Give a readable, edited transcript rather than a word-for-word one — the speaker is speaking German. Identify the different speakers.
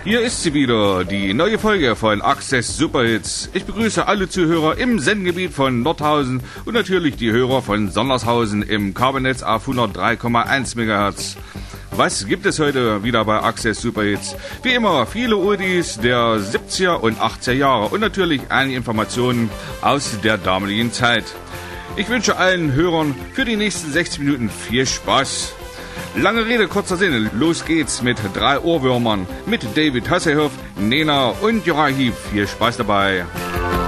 Speaker 1: Hier ist sie wieder, die neue Folge von Access Superhits. Ich begrüße alle Zuhörer im Sendegebiet von Nordhausen und natürlich die Hörer von Sondershausen im Kabelnetz auf 103,1 MHz. Was gibt es heute wieder bei Access Superhits? Wie immer viele Oldies der 70er und 80er Jahre und natürlich einige Informationen aus der damaligen Zeit. Ich wünsche allen Hörern für die nächsten 60 Minuten viel Spaß. Lange Rede, kurzer Sinn. Los geht's mit 3 Ohrwürmern mit David Hasselhoff, Nena und Joachim. Viel Spaß dabei.